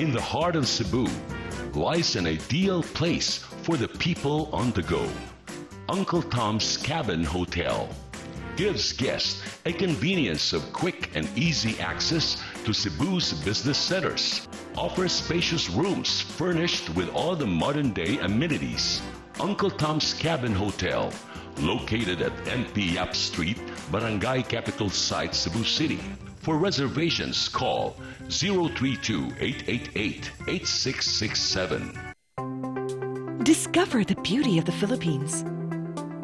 In the heart of Cebu lies an ideal place for the people on the go. Uncle Tom's Cabin Hotel gives guests a convenience of quick and easy access to Cebu's business centers. Offers spacious rooms furnished with all the modern-day amenities. Uncle Tom's Cabin Hotel, located at NP Yap Street, Barangay Capital Site, Cebu City. For reservations, call 032-888-8667. Discover the beauty of the Philippines